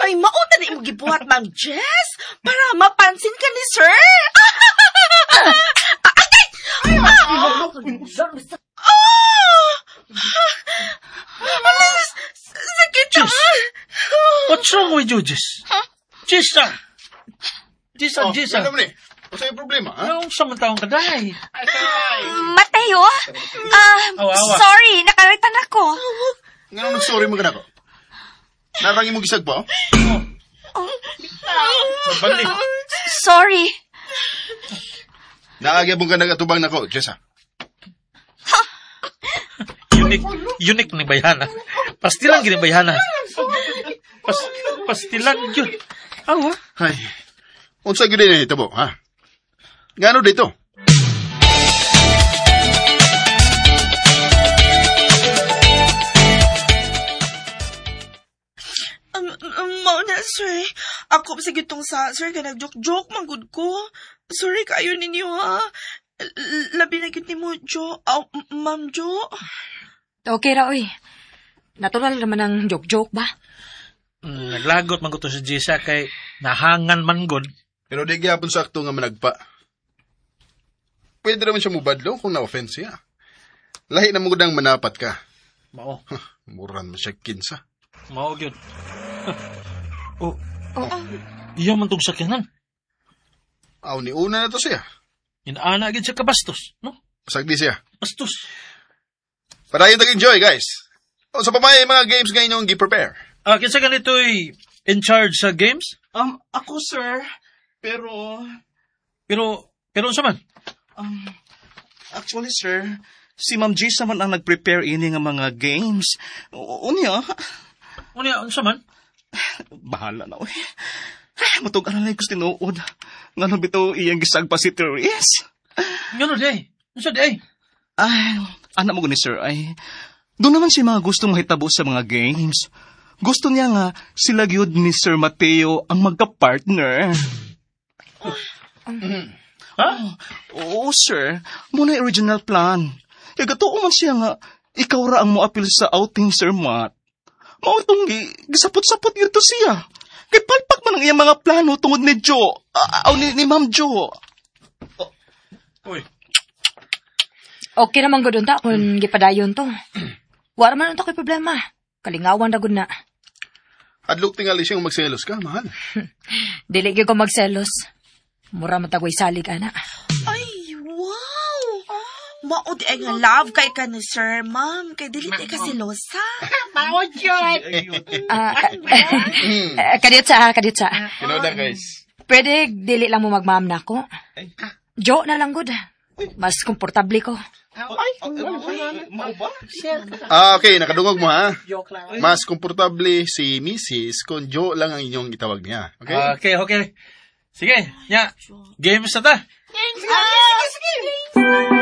Ay, mauna na mo gibuhat, Ma'am Jess, para mapansin ka ni Sir. Sakit Jess, what's wrong with you, Jess? Jessa! Jessa! Ano ni? What's yung problema, ha? Anong samantaong kaday? Mateo? Awa. Sorry, nakalitan ako. Nga nag-sorry mo ka na ko? Narangi mo gisag pa, Balik. Sorry. Naagyabong ka nagatubang na ko, Jessa. Unique ni bayana. Pastilan gini bayana. Pastilan yun. Awa. Ay, unsa gyud ni tabo, ha? Ngano dito? Mauna, Sir. Ako sa gitong sa Sir, ka nag-joke-joke, manggod ko. Sorry kayo ninyo, ha? Labi na git ni mo, Jo. Ma'am Jo. Okay ra, oy. Natural naman ang joke-joke ba? Naglagot man ko to si Jessa kay nahangan man god. Pero di gyapon sakto nga managpa. Pwede naman siya mubadlo kung na-offense siya. Lahi na mo gudang manapat ka. Mao. Muran mo siya kinsa. Mao gyud. Iya man tong sakyanan. Aw ni una na to siya. Inaana gid siya kabastos, no? Sagdi siya. Bastos. Padayon tag-enjoy, guys. O sa pamay mga games ngayon yung gi-prepare. Kinsa ganito'y in charge sa games? Ako, sir. Pero unsa man? Actually, sir, si Ma'am Jess naman ang nag-prepare ini nga mga games. Unya, Unsa man? bahala na, oy. Matug na ko tinuod. Nga nang bitaw iyang gisag pa si Therese. Ngano day? Unsa day? Ay, anak mo gani, sir, ay, doon naman si mga gustong mahitabo sa mga games. Gusto niya nga sila gyud ni Sir Mateo ang magka-partner. Ha? Oo, sir. Muna original plan. Kaya gatuo man siya nga, ikaw ra ang moapil sa outing, Sir Matt. Mao itong gisapot-sapot yun to siya. Kay palpak man ang iyang mga plano tungod ni Jo. Ni Ma'am Jo. Uy. Okay naman gud unta kung gipadayon to. Wala man unta ko'y problema. Kalingawan na gud na. Adlok tingali siyang magselos ka, mahal. Dili gyud ko magselos. Mura matagoy salig ana. Ay, wow. Maud ay nga love kay ka ni Sir, Ma'am. Kay dili tay ka silosa. Kadit sa. Kinoda, guys. Pwede dili lang mo magmam nako. Jo na lang gud. Mas komportable ko. Okay, nakadungog mo, ha? Mas komportable si Mrs. kung Jo lang ang inyong itawag niya. Okay? Okay. Sige, nya. Games na ta. Sige.